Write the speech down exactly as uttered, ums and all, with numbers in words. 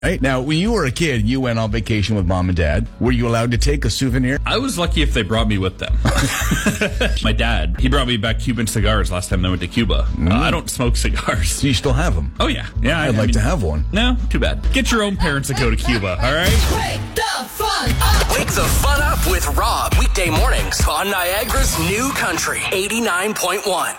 Right? Now, when you were a kid, you went on vacation with mom and dad. Were you allowed to take a souvenir? I was lucky if they brought me with them. My dad, he brought me back Cuban cigars last time I went to Cuba. Mm. Uh, I don't smoke cigars. Do you still have them? Oh, yeah. Yeah, I'd I, like I mean, to have one. No, too bad. Get your own parents to go to Cuba, all right? Wake the fun up! Wake the fun up with Rob. Weekday mornings on Niagara's New Country eighty-nine point one.